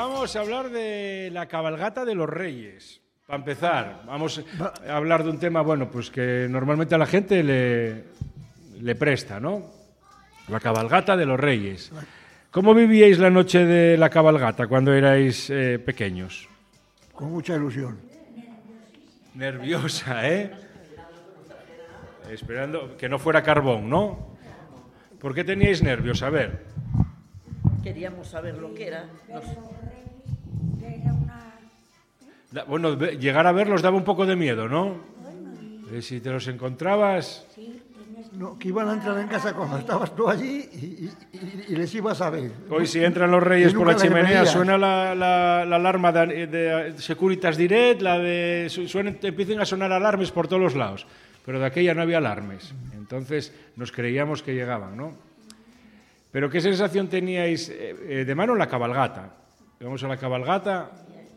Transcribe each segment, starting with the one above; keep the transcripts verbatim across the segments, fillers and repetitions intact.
Vamos a hablar de la cabalgata de los Reyes. Para empezar, vamos a hablar de un tema, bueno, pues que normalmente a la gente le, le presta, ¿no? La cabalgata de los Reyes. ¿Cómo vivíais la noche de la cabalgata cuando erais eh, pequeños? Con mucha ilusión. Nerviosa, ¿eh? Esperando que no fuera carbón, ¿no? ¿Por qué teníais nervios? A ver. Queríamos saber lo que era. Nos... Da, bueno, llegar a verlos daba un poco de miedo, ¿no? Eh, si te los encontrabas... No, que iban a entrar en casa cuando estabas tú allí y, y, y les ibas a ver. Hoy si entran los Reyes por la chimenea veías. suena la, la, la alarma de, de Securitas Direct, la de suena, empiezan a sonar alarmes por todos los lados, pero de aquella no había alarmes, entonces nos creíamos que llegaban, ¿no? Pero ¿qué sensación teníais eh, de mano en la cabalgata? Vamos a la cabalgata.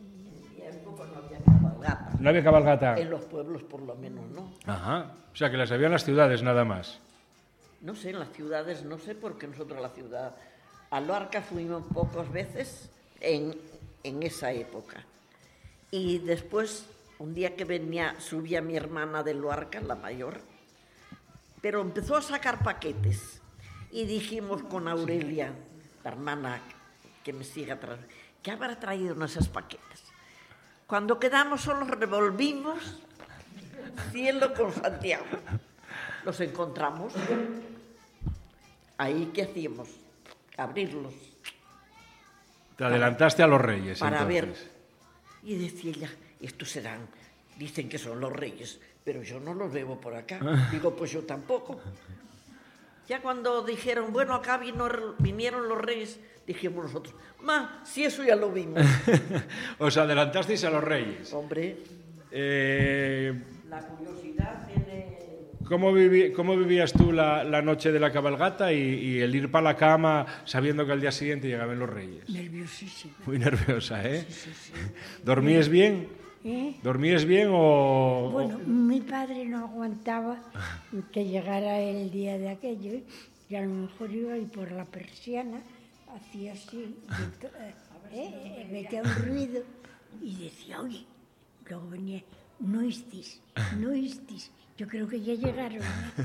Cabalgata. ¿No había cabalgata? En los pueblos, por lo menos, ¿no? Ajá. O sea, que las había en las ciudades nada más. No sé, en las ciudades, no sé, porque nosotros a la ciudad... A Luarca fuimos pocas veces en, en esa época. Y después, un día que venía, subía mi hermana de Luarca, la mayor, pero empezó a sacar paquetes. Y dijimos con Aurelia, la hermana que me sigue atrás, ¿qué habrá traído en esos paquetes? Cuando quedamos solos revolvimos cielo con Santiago. Los encontramos. Ahí, ¿qué hacíamos? Abrirlos. Te adelantaste a los Reyes, Para entonces. ver. Y decía ella, estos serán, dicen que son los Reyes, pero yo no los veo por acá. Digo, pues yo tampoco. Ya cuando dijeron, bueno, acá vino, vinieron los Reyes, dijimos nosotros, ma, si eso ya lo vimos. Os adelantasteis a los Reyes. Hombre, Eh, la curiosidad tiene... ¿cómo, viví, ¿Cómo vivías tú la, la noche de la cabalgata y, y el ir para la cama sabiendo que al día siguiente llegaban los Reyes? Nerviosísima. Muy nerviosa, ¿eh? Sí, sí, sí. ¿Dormías bien? ¿Eh? ¿Dormías bien o...? Bueno, o... mi padre no aguantaba que llegara el día de aquello y a lo mejor iba y por la persiana hacía así, y to- eh, eh, metía un ruido y decía, oye, luego venía, no estis, no estis, yo creo que ya llegaron.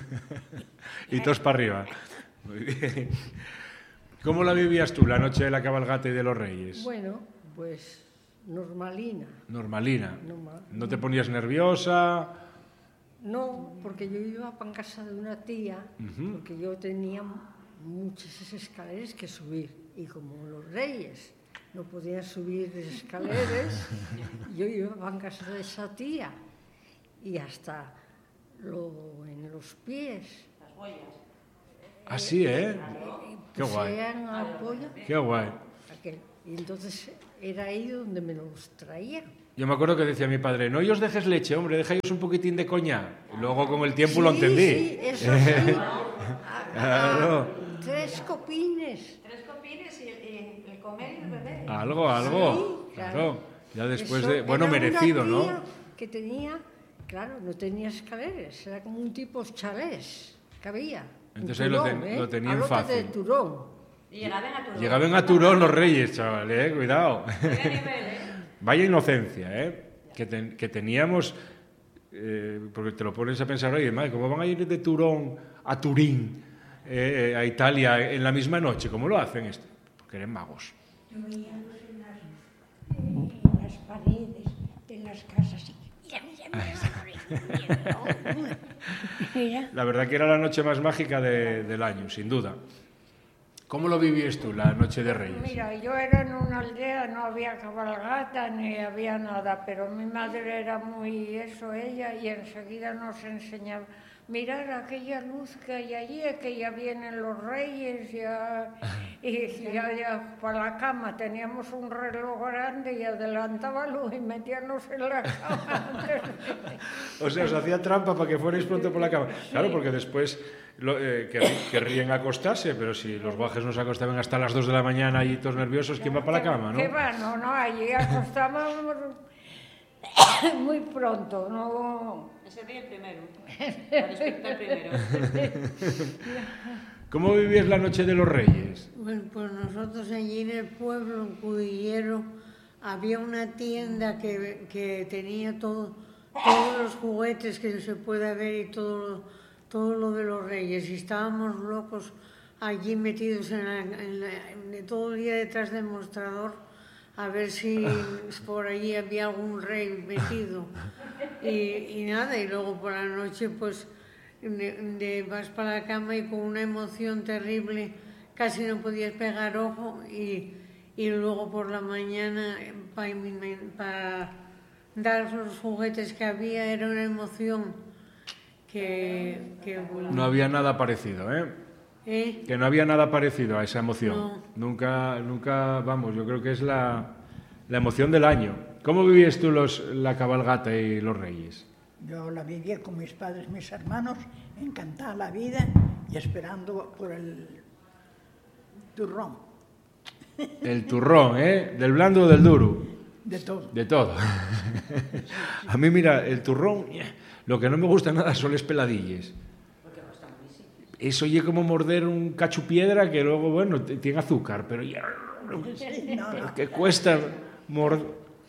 Y todos para arriba. Muy bien. ¿Cómo la vivías tú la noche de la cabalgata y de los Reyes? Bueno, pues normalina. Normalina. Normal. ¿No te ponías nerviosa? No, porque yo iba para casa de una tía, porque yo tenía muchas escaleras que subir. Y como los Reyes no podían subir escaleras, yo iba para casa de esa tía. Y hasta lo, en los pies. Así, ¿eh? Qué guay. Pusieran apoyo. Qué guay. Aquel. Y entonces era ahí donde me los traían. Yo me acuerdo que decía mi padre, no os dejes leche, hombre, dejáis un poquitín de coña. Y luego con el tiempo lo entendí. Sí, eso sí. A- Claro. a tres copines. Tres copines y, y el comer y el beber. Algo, algo. Sí, claro. claro. Ya después Eso de... Bueno, era una merecido, tía ¿no? Que tenía, claro, no tenía escaleras, era como un tipo chalés que había. en Entonces ahí lo Turón, ten- ¿eh? lo tenían Al otro fácil. de Turón. Y llegaban a Turón. Llegaban a Turón los Reyes, chaval, ¿eh? Cuidado. Qué nivel, ¿eh? Vaya inocencia, ¿eh? Que, ten- que teníamos... eh, porque te lo pones a pensar, oye, madre, ¿cómo van a ir de Turón a Turín, eh, eh, a Italia, en la misma noche? ¿Cómo lo hacen esto? Porque eran magos. Yo veía en las, en las paredes, en las casas, y mira, mira, mira, mira, mira. La verdad que era la noche más mágica de- del año, sin duda. ¿Cómo lo vivías tú, la noche de Reyes? Mira, yo era en una aldea, no había cabalgata ni había nada, pero mi madre era muy eso, ella, y enseguida nos enseñaba, mirar aquella luz que hay allí, que ya vienen los Reyes, ya, y ya, ya para la cama teníamos un reloj grande y adelantaba luz y metíamos en la cama antes de... O sea, os hacía trampa para que fuerais pronto por la cama. Claro, porque después lo, eh, querrí- querrían acostarse, pero si los guajes nos acostaban hasta las dos de la mañana y todos nerviosos, ¿quién va para la cama, no? ¿Qué va? No, no, allí acostábamos muy pronto, no... Ese día el primero. Para despertar primero. ¿Cómo vivías la noche de los Reyes? Bueno, pues nosotros allí en el pueblo, en Cudillero, había una tienda que, que tenía todo, todos los juguetes que se puede ver y todo lo, todo lo de los Reyes. Y estábamos locos allí metidos en la, en la, en todo el día detrás del mostrador a ver si por allí había algún rey metido. Y, y nada, y luego por la noche pues de, de vas para la cama y con una emoción terrible casi no podías pegar ojo y, y luego por la mañana para, para dar los juguetes que había era una emoción que... que bueno, no había nada parecido, ¿eh? ¿Eh? Que no había nada parecido a esa emoción. No. Nunca, nunca, vamos, yo creo que es la, la emoción del año. ¿Cómo vivías tú los, la cabalgata y los Reyes? Yo la vivía con mis padres, mis hermanos, encantada la vida y esperando por el turrón. El turrón, ¿eh? ¿Del blando o del duro? De todo. De todo. A mí, mira, el turrón, lo que no me gusta nada son las peladillas. Eso oye como morder un cacho piedra que luego, bueno, tiene azúcar, pero ya... Sí, no, no. que cuesta morder...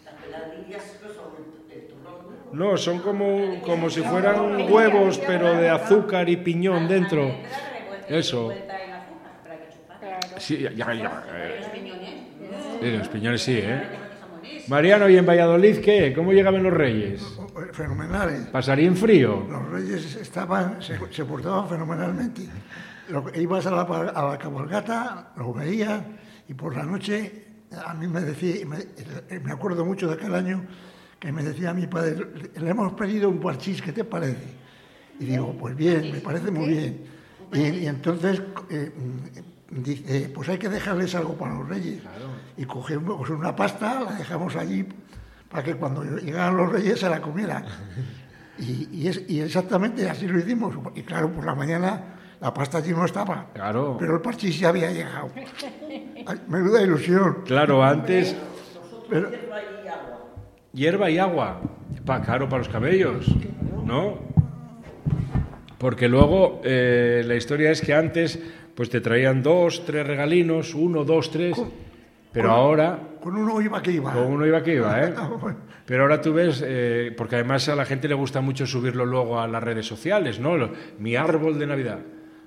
No, son como, como si fueran huevos, pero de azúcar y piñón dentro. Eso. Sí, ya, ya. ya. Sí, los piñones sí, ¿eh? Mariano, ¿y en Valladolid qué? ¿Cómo llegaban los Reyes? Fenomenales. ¿Pasarían frío? Los Reyes estaban, se, se portaban fenomenalmente. Lo, ibas a la, a la cabalgata, lo veías, y por la noche, a mí me decía, me, me acuerdo mucho de aquel año, que me decía mi padre, le hemos pedido un parchís, ¿qué te parece? Y digo, pues bien, me parece muy bien. Y, y entonces eh, dice, pues hay que dejarles algo para los Reyes. Y cogemos una pasta, la dejamos allí para que cuando llegaran los Reyes se la comieran. Y, y, es, y exactamente así lo hicimos. Y claro, por la mañana la pasta allí no estaba. Claro. Pero el parchís ya había llegado. Ay, menuda ilusión. Claro, antes... Pero, hierba y agua, pa, claro, para los cabellos, ¿no? Porque luego eh, la historia es que antes pues te traían dos, tres regalinos, uno, dos, tres, pero con, ahora... Con uno iba que iba. Con uno iba que iba, ¿eh? Pero ahora tú ves, eh, porque además a la gente le gusta mucho subirlo luego a las redes sociales, ¿no? Lo, mi árbol de Navidad.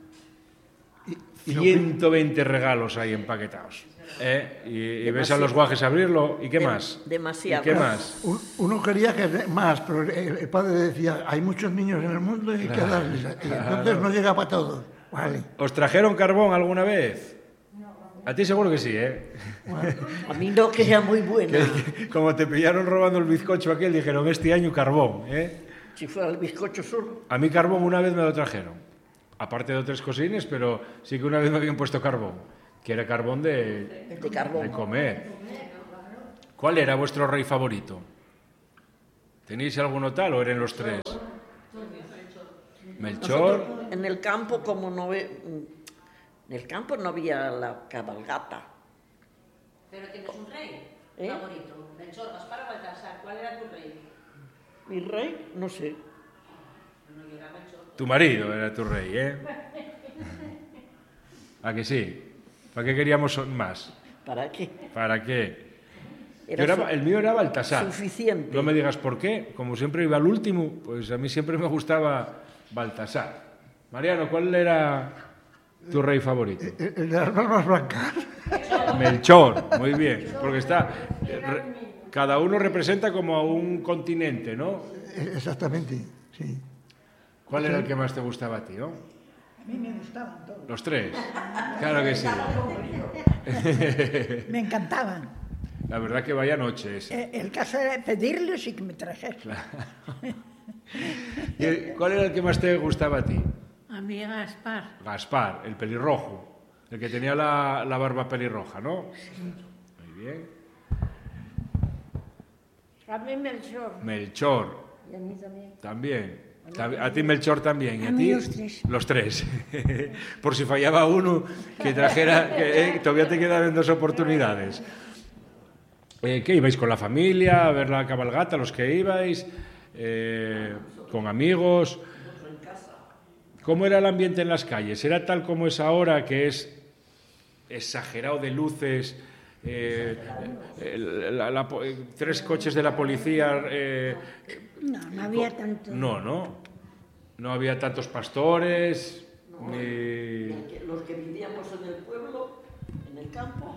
ciento veinte regalos ahí empaquetados. ¿Eh? Y, y ves a los guajes abrirlo, ¿y qué más? Demasiado. ¿Y qué más? Uno quería que más, pero el padre decía, hay muchos niños en el mundo y hay que darles. Y entonces no llega para todos. Vale. ¿Os trajeron carbón alguna vez? A ti seguro que sí, ¿eh? Bueno, a mí no, que sea muy buena. que, que, como te pillaron robando el bizcocho aquel, dijeron, este año carbón, ¿eh? Si fuera el bizcocho solo. A mí carbón una vez me lo trajeron. Aparte de otras cosines, pero sí que una vez me habían puesto carbón. Que era carbón de, de, carbón. de comer. ¿Cuál era vuestro rey favorito? ¿Tenéis alguno tal o eran los tres? Melchor. Nosotros, en el campo, como no ve, en el campo no había la cabalgata. Pero tienes un rey ¿Eh? favorito. Melchor, Gaspar o Baltasar. ¿Cuál era tu rey? Mi rey, no sé. No, yo era Melchor. Tu marido era tu rey, ¿eh? ¿A que sí? ¿Para qué queríamos más? ¿Para qué? ¿Para qué? Era era, el mío era Baltasar. Suficiente. No me digas por qué. Como siempre iba al último, pues a mí siempre me gustaba Baltasar. Mariano, ¿cuál era tu rey favorito? El, el de las barbas blancas. Melchor, muy bien. Porque está... Re, cada uno representa como a un continente, ¿no? Exactamente, sí. ¿Cuál era el que más te gustaba a ti, no? A mí me gustaban todos. Los tres. Claro que sí. Me encantaban. La verdad que vaya noche esa. El caso era pedirles y que me trajeran. Claro. ¿Y el, cuál era el que más te gustaba a ti? A mí Gaspar. Gaspar, el pelirrojo. El que tenía la, la barba pelirroja, ¿no? Sí. Muy bien. A mí Melchor. Melchor. Y a mí también. También. A ti Melchor también. ¿Y a, a mí ti? los tres. Los tres. Por si fallaba uno, que trajera... Que, eh, todavía te quedaban dos oportunidades. Eh, ¿Qué ibais con la familia a ver la cabalgata, los que ibais? Eh, ¿Con amigos? ¿cómo era el ambiente en las calles? ¿Era tal como es ahora, que es exagerado de luces, eh, el- la- la po- tres coches de la policía? eh, No, no había tanto. no, no. No había tantos pastores, ni... Los que vivíamos en el pueblo, en el campo,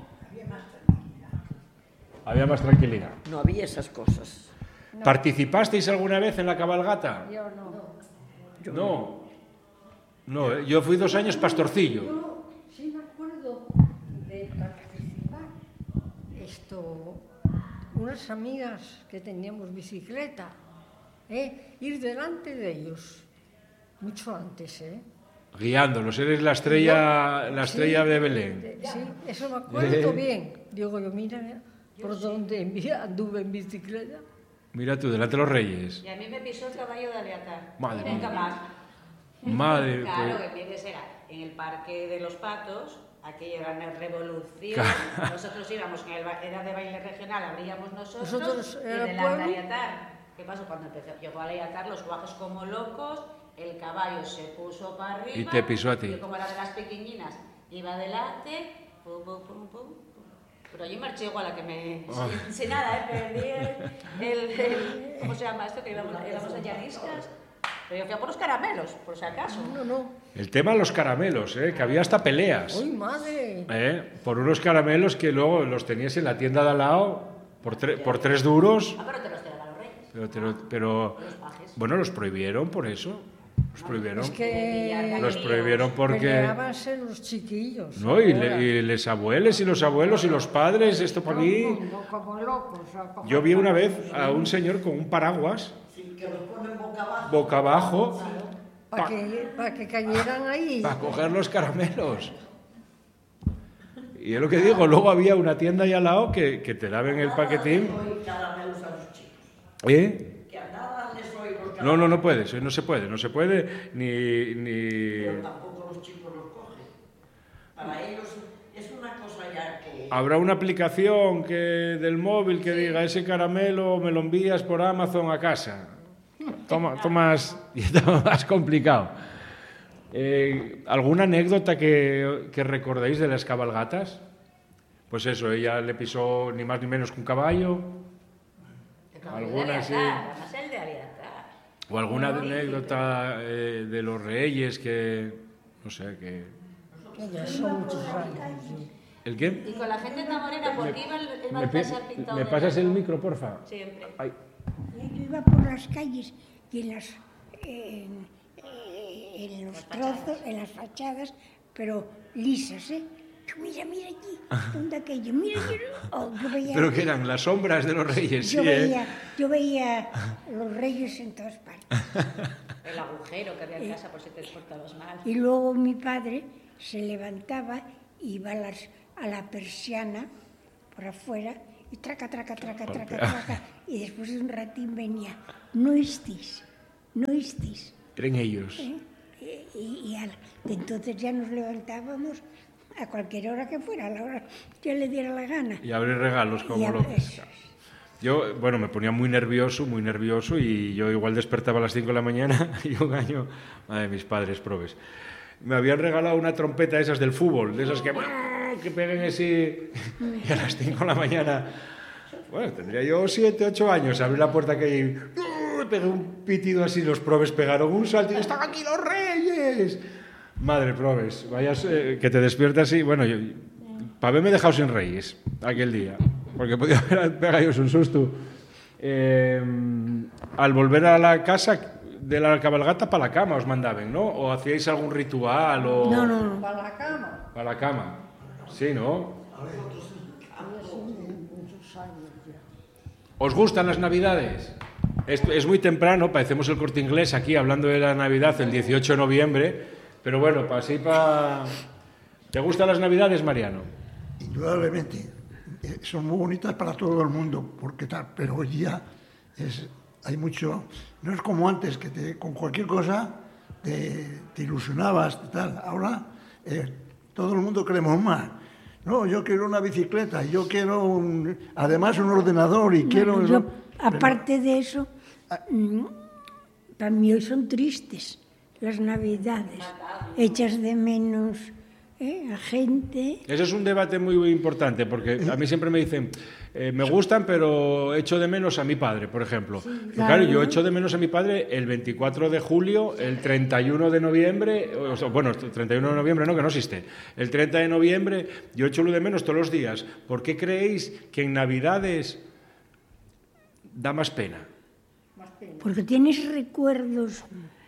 Había más tranquilidad. no había esas cosas. ¿Participasteis alguna vez en la cabalgata? Yo no. No. No, eh, yo fui dos años pastorcillo. Yo sí me acuerdo de participar. Esto, unas amigas que teníamos bicicleta, ¿eh? Ir delante de ellos, mucho antes, ¿eh? Guiándolos, eres la estrella, la estrella Sí, de Belén. de- Sí, eso me acuerdo bien. Digo yo, mira, por dónde anduve en bicicleta. Mira tú, delante de los reyes. Y a mí me pisó el caballo de Aleatar. Madre Nunca mía. más. Madre, Claro, pues, que tienes era en el Parque de los Patos, aquello era una revolución. Claro. Nosotros íbamos, en el, ba- era de baile regional, abríamos nosotros. Nosotros, y era delante pueblo. de Aleatar. ¿Qué pasó cuando empezó? Llegó a Aleatar, los guajes como locos, el caballo se puso para arriba. Y te pisó a ti. Yo, como era de las pequeñinas, iba adelante, pum, pum, pum, pum. Pero yo marché igual a que me... Ah. Sin, sin nada, ¿eh? Perdí el, el, el- ¿Cómo se llama esto? Que íbamos, íbamos a Llaniscas. Pero yo fui a por los caramelos, por si acaso. No, no. el tema de los caramelos, ¿eh? Que había hasta peleas. ¡Uy, madre! ¿Eh? Por unos caramelos que luego los tenías en la tienda de al lado por, tre- por tres duros. Ah, pero te los tiraban los reyes. Pero, te lo- pero Los pajes. bueno, los prohibieron por eso. Los prohibieron. Es que Los prohibieron porque... peleábanse los chiquillos. No, y, ahora. le- y les abuelos y los abuelos y los padres, esto para aquí. No, como locos. a coger Yo vi una vez palos, a un señor con un paraguas Que los ponen boca abajo. boca abajo Para que, para que cayeran ahí. para coger los caramelos. Y es lo que digo, luego había una tienda ahí al lado que, que te daban el paquetín. Doy caramelos a los chicos. ¿Eh? Que a nada les doy los caramelos. No, no, no puedes, eh, no se puede, no se puede, ni... ni... Pero tampoco los chicos los cogen. Para ellos es una cosa ya que... Habrá una aplicación que, del móvil que diga ese caramelo me lo envías por Amazon a casa. Toma, tomas, y está más complicado. Eh, ¿Alguna anécdota que, que recordéis de las cabalgatas? Pues eso, ella le pisó ni más ni menos que un caballo. El caballo de Alguna, sí. Aleatar, además el de Aleatar. O alguna anécdota eh, de los reyes que... No sé, que... Que ya son muchos años. sí. ¿El qué? Y con la gente tan morena, porque iba el, el ¿Me, pi- Baltasar pintado ¿me de pasas el blanco. micro, porfa? Siempre. Ay. Yo iba por las calles y en, las, en, en los trozos, en las fachadas, pero lisas, ¿eh? Yo, mira, mira aquí, ¿dónde aquello? Mira, mira. Oh, yo veía, Pero que eran las sombras de los reyes, yo sí, veía, ¿eh? yo veía los reyes en todas partes. El agujero que había en casa por si te portabas mal. Y luego mi padre se levantaba, iba a, las, a la persiana por afuera y traca, traca, traca, traca, traca. Y después de un ratín venía, no estés, no estés. Eran ellos. ¿eh? Y, y al- entonces ya nos levantábamos a cualquier hora que fuera, a la hora que le diera la gana. Y abrir regalos Y como ab- locos. eso. Yo, bueno, me ponía muy nervioso, muy nervioso, y yo igual despertaba a las cinco de la mañana y un año, madre, mis padres probes, me habían regalado una trompeta de esas del fútbol, de esas que, que peguen así, y a las cinco de la mañana, bueno, tendría yo siete, ocho años, abrí la puerta que hay, pegué un pitido así, los probes pegaron un salto y ¡están aquí los reyes! Madre, probes, vayas, eh, que te despiertas y, bueno, yo, para haberme dejado sin reyes aquel día, porque podía haber pegado yo un susto. Eh, al volver a la casa de la cabalgata, para la cama os mandaban, ¿no? ¿O hacíais algún ritual? O... No, no, no. Para la cama. Para la cama. Sí, ¿no? Muchos años ya. ¿Os gustan las Navidades? Es, es muy temprano, parecemos el Corte Inglés aquí hablando de la Navidad el dieciocho de noviembre, pero bueno, para así para... ¿Te gustan las Navidades, Mariano? Indudablemente, eh, son muy bonitas para todo el mundo, porque tal, pero hoy día es, hay mucho, no es como antes, que te, con cualquier cosa te, te ilusionabas, tal. Ahora eh, todo el mundo queremos más. No, yo quiero una bicicleta, yo quiero un- además un ordenador y quiero... Bueno, yo, aparte de eso, mm, para mí hoy son tristes las Navidades. Echas de menos ¿eh? a gente. Eso es un debate muy, muy importante, porque a mí siempre me dicen, eh, me gustan, pero echo de menos a mi padre, por ejemplo. Pero claro, claro. yo echo de menos a mi padre el veinticuatro de julio, el treinta y uno de noviembre, o sea, bueno, el treinta y uno de noviembre no, que no existe, el treinta de noviembre, yo echo lo de menos todos los días. ¿Por qué creéis que en Navidades da más pena? Porque tienes recuerdos.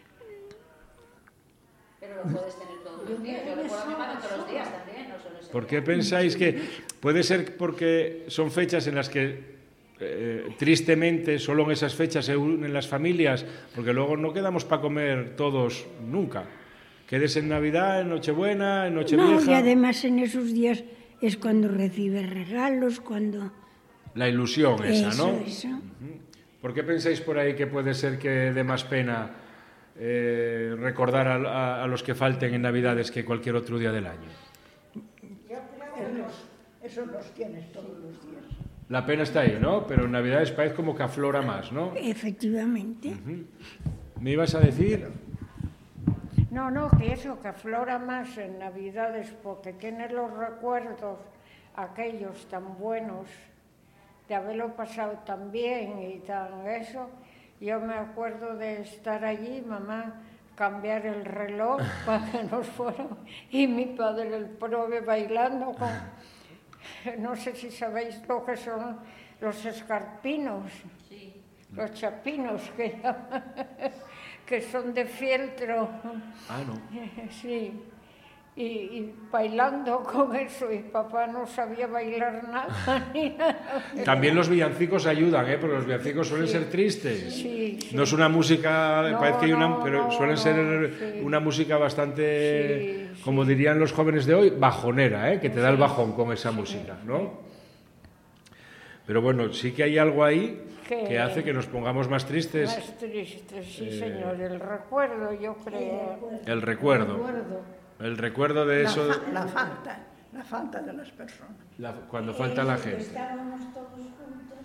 Pero lo puedes tener todos los días. Yo recuerdo a mi madre todos los días también. No solo ese ¿Por qué día. pensáis que puede ser porque son fechas en las que eh, tristemente solo en esas fechas se unen las familias? Porque luego no quedamos para comer todos nunca. Quedes en Navidad, en Nochebuena, en Nochevieja. No, y además en esos días es cuando recibes regalos, cuando... La ilusión esa, eso, ¿no? Eso. ¿Por qué pensáis por ahí que puede ser que dé más pena eh, recordar a, a, a los que falten en Navidades que cualquier otro día del año? Esos los tienes todos los días. La pena está ahí, ¿no? Pero en Navidades parece como que aflora más, ¿no? Efectivamente. Uh-huh. ¿Me ibas a decir? No, no, que eso, que aflora más en Navidades porque tienes los recuerdos aquellos tan buenos de haberlo pasado tan bien y tan eso. Yo me acuerdo de estar allí, mamá, cambiar el reloj para que nos fuéramos y mi padre el prove bailando con, no sé si sabéis lo que son los escarpinos, Sí. los chapinos que llaman, que son de fieltro. Ah, no. Sí, y, y bailando con eso, y papá no sabía bailar nada ni nada. También los villancicos ayudan, ¿eh? Porque los villancicos suelen ser tristes. Sí, sí. No es una música, No, parece que hay una, no, pero no, suelen ser no, sí. una música bastante, Sí, como dirían los jóvenes de hoy, bajonera, ¿eh? Que te da el bajón con esa música, ¿no? Pero bueno, sí que hay algo ahí Que- que hace que nos pongamos más tristes. Más triste, sí, señor, el recuerdo, yo creo. El recuerdo. El recuerdo de La, eso, fa- la falta, la falta de las personas. la- cuando falta la gente. Estábamos todos juntos.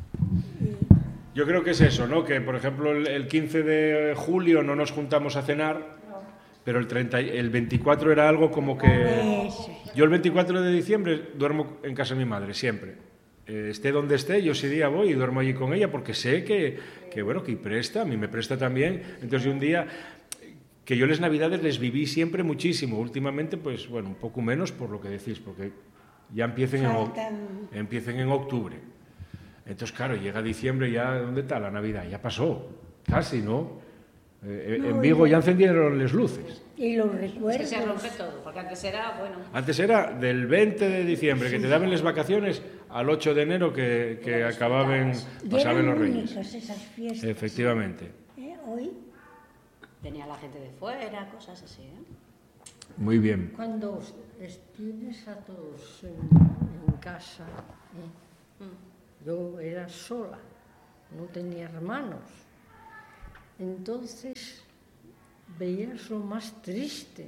Yo creo que es eso, ¿no? Que, por ejemplo, el, el quince de julio no nos juntamos a cenar, pero el, treinta, y- el veinticuatro era algo como que... Eso. Yo el veinticuatro de diciembre duermo en casa de mi madre, siempre. Eh, esté donde esté, yo ese día voy y duermo allí con ella porque sé que, que bueno, que presta, a mí me presta también. Entonces, yo un día... que yo las Navidades les viví siempre muchísimo. Últimamente, pues, bueno, un poco menos por lo que decís, porque ya empiecen en, oc- Faltan- empiecen en octubre. Entonces, claro, llega diciembre y ya, ¿dónde está la Navidad? Ya pasó, casi, ¿no? Eh, No, en Vigo y- ya encendieron las luces. Y los Es que recuerdos. se rompe todo, porque antes era, bueno, Antes era del veinte de diciembre, que te daban las vacaciones, al ocho de enero que, que acababan, Y pasaban eran los Reyes. únicas esas fiestas. Efectivamente. ¿eh? Hoy venía la gente de fuera, cosas así, ¿eh? Muy bien. Cuando os- es- tienes a todos en, en casa, ¿eh? Yo era sola, no tenía hermanos. Entonces veías lo más triste,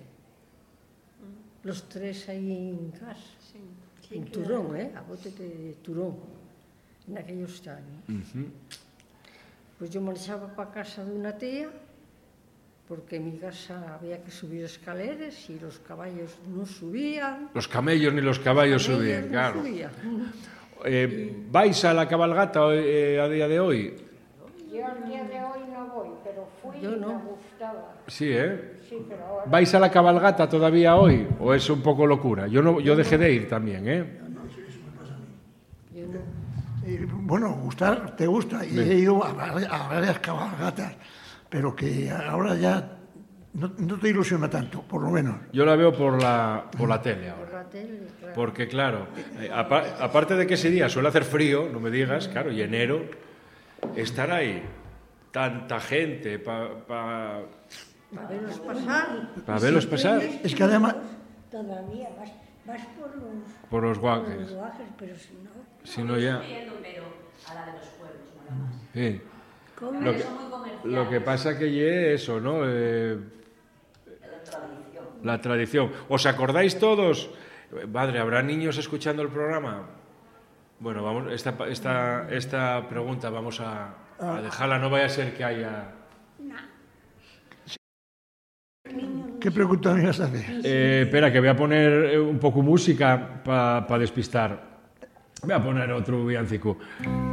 los tres ahí en casa, en Turón, ¿eh? A bote de Turón, en aquellos años. Ujú. Pues yo marchaba para casa de una tía, porque en mi casa había que subir escaleras y los caballos no subían. Los camellos ni los caballos Ellos subían, no claro. subían. Eh, ¿Vais a la cabalgata hoy, eh, a día de hoy? Yo al día de hoy no voy, pero fui Yo y no. me gustaba. Sí, ¿eh? Sí, pero ahora ¿Vais a la cabalgata todavía hoy? ¿O es un poco locura? Yo, no, yo dejé de ir también, ¿eh? Yo no. Eh, bueno, gustar, te gusta. Y he ido a, vari- a varias cabalgatas, pero que ahora ya no, no te ilusiona tanto, por lo menos. Yo la veo por la, por la tele Por ahora. la tele, claro. Porque, claro, eh, apa- aparte de que ese día suele hacer frío, no me digas, claro, y enero, estar ahí, tanta gente, para pa, Para verlos pasar. pa verlos pasar Es que además, todavía vas, vas por los, por los por los guajes. guajes, pero si no, Si no ya... Pero a la de los pueblos, mola más. Sí. ¿cómo? Lo que, lo que pasa que ye eso, ¿no? Eh, la tradición. ¿Os acordáis todos? Madre, ¿habrá niños escuchando el programa? Bueno, vamos, esta, esta, esta pregunta vamos a, a dejarla, no vaya a ser que haya ¿Qué pregunta me ibas a hacer? Eh, espera, que voy a poner eh, un poco música para pa despistar. Voy a poner otro villancico.